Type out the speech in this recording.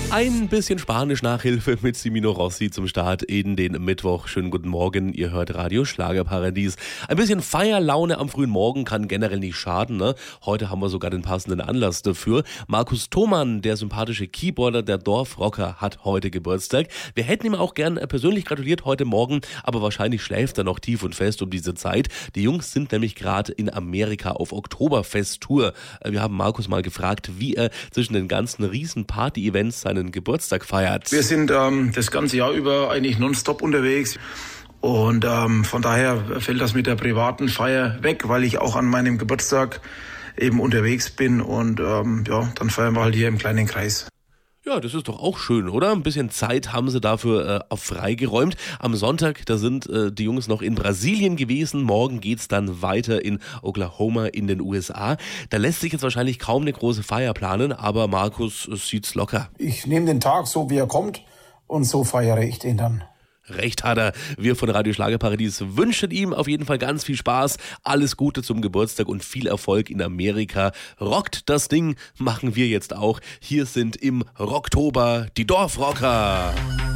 Ein bisschen Spanisch-Nachhilfe mit Simino Rossi zum Start in den Mittwoch. Schönen guten Morgen, ihr hört Radio Schlagerparadies. Ein bisschen Feierlaune am frühen Morgen kann generell nicht schaden, ne? Heute haben wir sogar den passenden Anlass dafür. Markus Thomann, der sympathische Keyboarder der Dorfrocker, hat heute Geburtstag. Wir hätten ihm auch gern persönlich gratuliert heute Morgen, aber wahrscheinlich schläft er noch tief und fest um diese Zeit. Die Jungs sind nämlich gerade in Amerika auf Oktoberfest-Tour. Wir haben Markus mal gefragt, wie er zwischen den ganzen riesen Party-Events seinen Geburtstag feiert. Wir sind das ganze Jahr über eigentlich nonstop unterwegs und von daher fällt das mit der privaten Feier weg, weil ich auch an meinem Geburtstag eben unterwegs bin und dann feiern wir halt hier im kleinen Kreis. Ja, das ist doch auch schön, oder? Ein bisschen Zeit haben sie dafür auch freigeräumt. Am Sonntag, da sind die Jungs noch in Brasilien gewesen. Morgen geht's dann weiter in Oklahoma in den USA. Da lässt sich jetzt wahrscheinlich kaum eine große Feier planen, aber Markus sieht's locker. Ich nehme den Tag so, wie er kommt, und so feiere ich den dann. Recht hat er. Wir von Radio Schlagerparadies wünschen ihm auf jeden Fall ganz viel Spaß, alles Gute zum Geburtstag und viel Erfolg in Amerika. Rockt das Ding, machen wir jetzt auch. Hier sind im Rocktober die Dorfrocker.